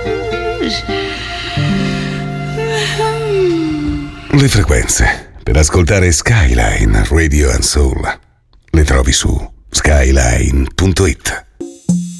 Le frequenze per ascoltare Skyline Radio and Soul le trovi su skyline.it.